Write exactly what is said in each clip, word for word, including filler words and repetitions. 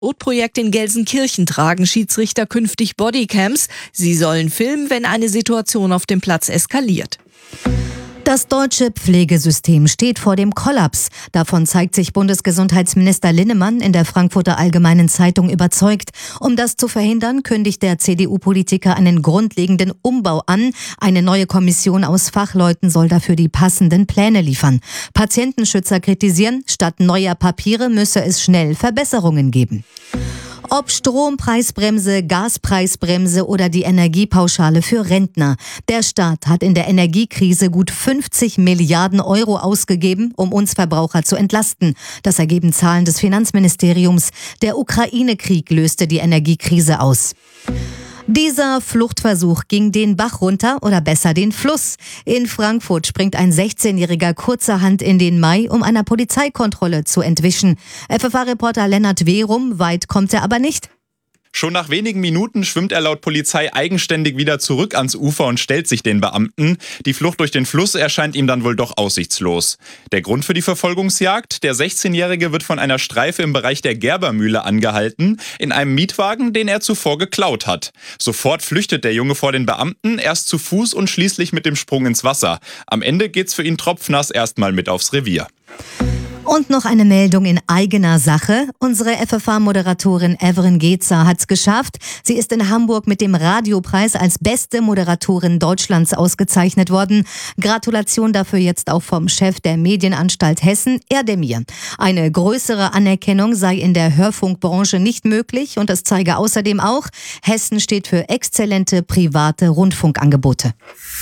Pilotprojekt in Gelsenkirchen tragen Schiedsrichter künftig Bodycams. Sie sollen filmen, wenn eine Situation auf dem Platz eskaliert. Das deutsche Pflegesystem steht vor dem Kollaps. Davon zeigt sich Bundesgesundheitsminister Linnemann in der Frankfurter Allgemeinen Zeitung überzeugt. Um das zu verhindern, kündigt der C D U-Politiker einen grundlegenden Umbau an. Eine neue Kommission aus Fachleuten soll dafür die passenden Pläne liefern. Patientenschützer kritisieren, statt neuer Papiere müsse es schnell Verbesserungen geben. Ob Strompreisbremse, Gaspreisbremse oder die Energiepauschale für Rentner. Der Staat hat in der Energiekrise gut fünfzig Milliarden Euro ausgegeben, um uns Verbraucher zu entlasten. Das ergeben Zahlen des Finanzministeriums. Der Ukraine-Krieg löste die Energiekrise aus. Dieser Fluchtversuch ging den Bach runter oder besser den Fluss. In Frankfurt springt ein sechzehnjähriger kurzerhand in den Mai, um einer Polizeikontrolle zu entwischen. F F A-Reporter Lennart Werum, weit kommt er aber nicht. Schon nach wenigen Minuten schwimmt er laut Polizei eigenständig wieder zurück ans Ufer und stellt sich den Beamten. Die Flucht durch den Fluss erscheint ihm dann wohl doch aussichtslos. Der Grund für die Verfolgungsjagd? Der sechzehnjährige wird von einer Streife im Bereich der Gerbermühle angehalten, in einem Mietwagen, den er zuvor geklaut hat. Sofort flüchtet der Junge vor den Beamten, erst zu Fuß und schließlich mit dem Sprung ins Wasser. Am Ende geht's für ihn tropfnass erstmal mit aufs Revier. Und noch eine Meldung in eigener Sache. Unsere F F A-Moderatorin Evren Gezer hat's geschafft. Sie ist in Hamburg mit dem Radiopreis als beste Moderatorin Deutschlands ausgezeichnet worden. Gratulation dafür jetzt auch vom Chef der Medienanstalt Hessen, Erdemir. Eine größere Anerkennung sei in der Hörfunkbranche nicht möglich und das zeige außerdem auch, Hessen steht für exzellente private Rundfunkangebote.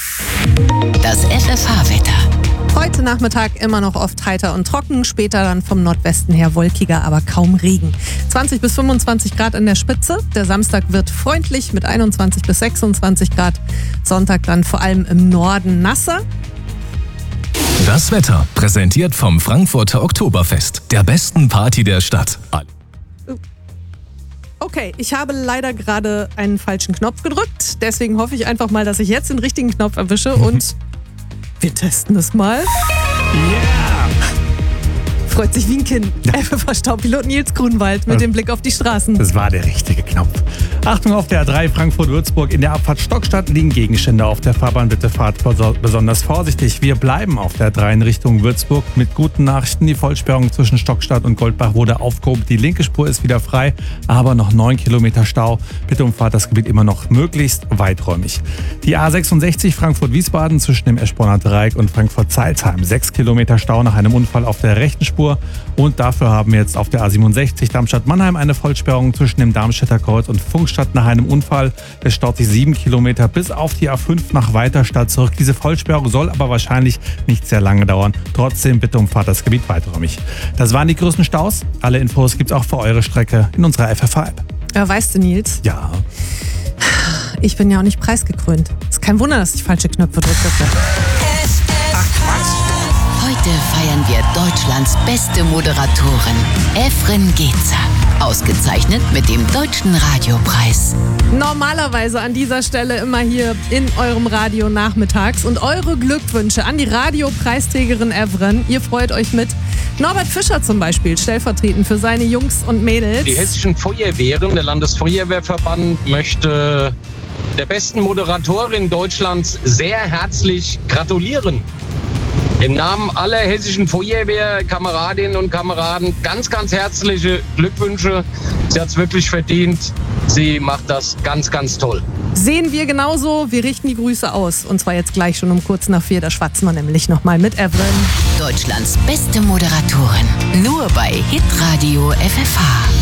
Das F F H-Wetter. Heute Nachmittag immer noch oft heiter und trocken, später dann vom Nordwesten her wolkiger, aber kaum Regen. zwanzig bis fünfundzwanzig Grad in der Spitze. Der Samstag wird freundlich mit einundzwanzig bis sechsundzwanzig Grad. Sonntag dann vor allem im Norden nasser. Das Wetter präsentiert vom Frankfurter Oktoberfest, der besten Party der Stadt. Okay, ich habe leider gerade einen falschen Knopf gedrückt. Deswegen hoffe ich einfach mal, dass ich jetzt den richtigen Knopf erwische und wir testen es mal. Yeah! Freut sich wie ein Kind. F F A-Staupilot Nils Grunwald mit dem Blick auf die Straßen. Das war der richtige Knopf. Achtung auf der A drei Frankfurt-Würzburg. In der Abfahrt Stockstadt liegen Gegenstände auf der Fahrbahn. Bitte fahrt besonders vorsichtig. Wir bleiben auf der A drei in Richtung Würzburg mit guten Nachrichten. Die Vollsperrung zwischen Stockstadt und Goldbach wurde aufgehoben. Die linke Spur ist wieder frei, aber noch neun Kilometer Stau. Bitte umfahrt das Gebiet immer noch möglichst weiträumig. Die A sechsundsechzig Frankfurt-Wiesbaden zwischen dem Eschborner Dreieck und Frankfurt-Zeilsheim. sechs Kilometer Stau nach einem Unfall auf der rechten Spur. Und dafür haben wir jetzt auf der A siebenundsechzig Darmstadt-Mannheim eine Vollsperrung zwischen dem Darmstädter Kreuz und Funkstadt nach einem Unfall. Es staut sich sieben Kilometer bis auf die A fünf nach Weiterstadt zurück. Diese Vollsperrung soll aber wahrscheinlich nicht sehr lange dauern. Trotzdem bitte umfahrt das Gebiet weiträumig. Das waren die größten Staus. Alle Infos gibt's auch für eure Strecke in unserer F F A-App. Ja, weißt du, Nils? Ja. Ich bin ja auch nicht preisgekrönt. Ist kein Wunder, dass ich falsche Knöpfe drücke. Ach Quatsch. Heute feiern wir Deutschlands beste Moderatorin, Evren Gezer. Ausgezeichnet mit dem Deutschen Radiopreis. Normalerweise an dieser Stelle immer hier in eurem Radio nachmittags. Und eure Glückwünsche an die Radiopreisträgerin Evren. Ihr freut euch mit. Norbert Fischer zum Beispiel, stellvertretend für seine Jungs und Mädels. Die hessischen Feuerwehren, der Landesfeuerwehrverband, möchte der besten Moderatorin Deutschlands sehr herzlich gratulieren. Im Namen aller hessischen Feuerwehrkameradinnen und Kameraden ganz, ganz herzliche Glückwünsche. Sie hat es wirklich verdient. Sie macht das ganz, ganz toll. Sehen wir genauso. Wir richten die Grüße aus. Und zwar jetzt gleich schon um kurz nach vier. Da schwatzen wir nämlich nochmal mit Evren. Deutschlands beste Moderatorin. Nur bei Hitradio F F H.